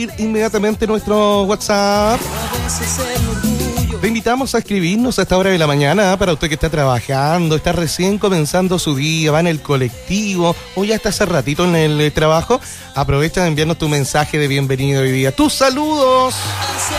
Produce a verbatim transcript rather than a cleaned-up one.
Inmediatamente nuestro WhatsApp. Te invitamos a escribirnos a esta hora de la mañana, ¿eh? Para usted que está trabajando, está recién comenzando su día, va en el colectivo o ya está hace ratito en el trabajo. Aprovecha de enviarnos tu mensaje de bienvenido hoy día. ¡Tus saludos!